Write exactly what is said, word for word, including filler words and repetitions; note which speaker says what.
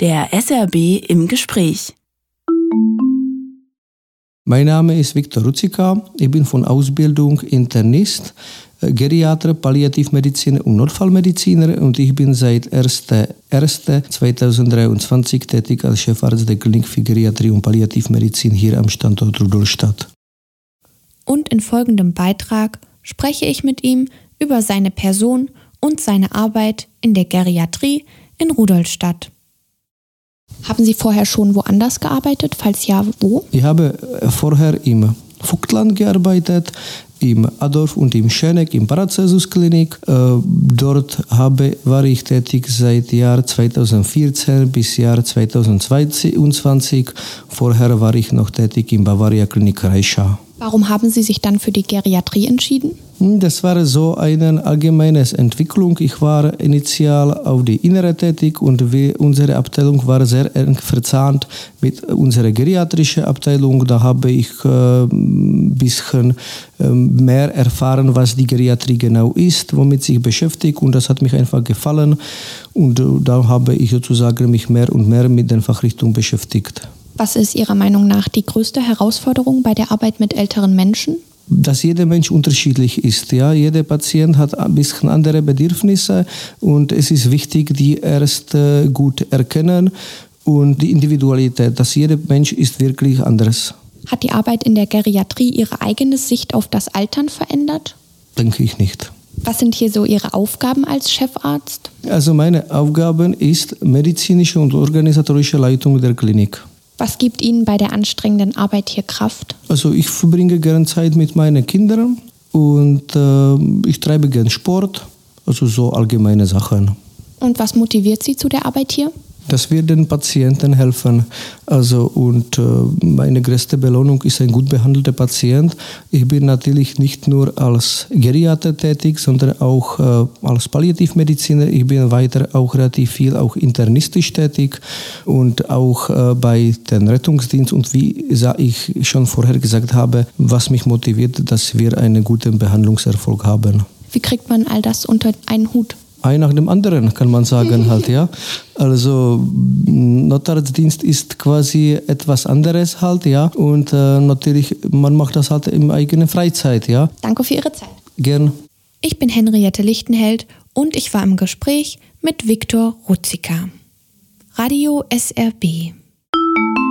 Speaker 1: Der S R B im Gespräch.
Speaker 2: Mein Name ist Viktor Ruzicka. Ich bin von Ausbildung Internist, Geriater, Palliativmediziner und Notfallmediziner und ich bin seit erster erster zweitausenddreiundzwanzig tätig als Chefarzt der Klinik für Geriatrie und Palliativmedizin hier am Standort Rudolstadt.
Speaker 3: Und in folgendem Beitrag spreche ich mit ihm über seine Person und seine Arbeit in der Geriatrie in Rudolstadt. Haben Sie vorher schon woanders gearbeitet? Falls ja, wo?
Speaker 2: Ich habe vorher im Vogtland gearbeitet, im Adolf und im Schöneck, im Paracelsus-Klinik. Äh, dort habe, war ich tätig seit Jahr zweitausendvierzehn bis Jahr zweitausendzweiundzwanzig. Vorher war ich noch tätig im Bavaria-Klinik Reischau.
Speaker 3: Warum haben Sie sich dann für die Geriatrie entschieden?
Speaker 2: Das war so eine allgemeine Entwicklung. Ich war initial auf die Innere tätig und wir, unsere Abteilung war sehr eng verzahnt mit unserer geriatrischen Abteilung. Da habe ich äh, ein bisschen äh, mehr erfahren, was die Geriatrie genau ist, womit sich beschäftigt, und das hat mich einfach gefallen und äh, da habe ich sozusagen mich mehr und mehr mit der Fachrichtung beschäftigt.
Speaker 3: Was ist Ihrer Meinung nach die größte Herausforderung bei der Arbeit mit älteren Menschen?
Speaker 2: Dass jeder Mensch unterschiedlich ist. Ja? Jeder Patient hat ein bisschen andere Bedürfnisse und es ist wichtig, die erst äh, gut erkennen und die Individualität, dass jeder Mensch ist wirklich anders.
Speaker 3: Hat die Arbeit in der Geriatrie Ihre eigene Sicht auf das Altern verändert?
Speaker 2: Denke ich nicht.
Speaker 3: Was sind hier so Ihre Aufgaben als Chefarzt?
Speaker 2: Also meine Aufgabe ist medizinische und organisatorische Leitung der Klinik.
Speaker 3: Was gibt Ihnen bei der anstrengenden Arbeit hier Kraft?
Speaker 2: Also ich verbringe gerne Zeit mit meinen Kindern und äh, ich treibe gerne Sport, also so allgemeine Sachen.
Speaker 3: Und was motiviert Sie zu der Arbeit hier?
Speaker 2: Dass wir den Patienten helfen. Also, und äh, meine größte Belohnung ist ein gut behandelter Patient. Ich bin natürlich nicht nur als Geriater tätig, sondern auch äh, als Palliativmediziner. Ich bin weiter auch relativ viel auch internistisch tätig und auch äh, bei den Rettungsdienst. Und wie ich schon vorher gesagt habe, was mich motiviert, dass wir einen guten Behandlungserfolg haben.
Speaker 3: Wie kriegt man all das unter einen Hut?
Speaker 2: Ein nach dem anderen, kann man sagen halt, ja. Also Notarztdienst ist quasi etwas anderes halt, ja. Und äh, natürlich, man macht das halt in eigener Freizeit, ja.
Speaker 3: Danke für Ihre Zeit.
Speaker 2: Gern.
Speaker 3: Ich bin Henriette Lichtenheld und ich war im Gespräch mit Viktor Ruzicka. Radio S R B.